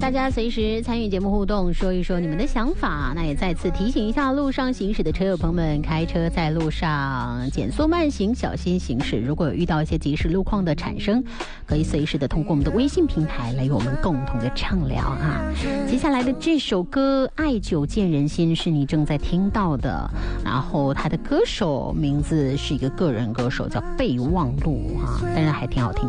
大家随时参与节目互动，说一说你们的想法。那也再次提醒一下路上行驶的车友朋友们，开车在路上减速慢行，小心行驶。如果有遇到一些即时路况的产生，可以随时的通过我们的微信平台来与我们共同的畅聊啊。接下来的这首歌《爱久见人心》是你正在听到的，然后他的歌手名字是一个个人歌手叫备忘录啊，当然还挺好听。